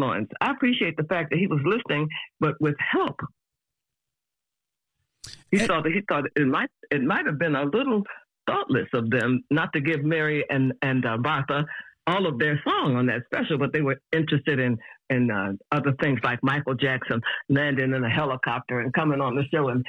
influence. I appreciate the fact that he was listening, but with help. He thought it might have been a little thoughtless of them not to give Mary and Martha all of their song on that special, but they were interested in other things like Michael Jackson landing in a helicopter and coming on the show and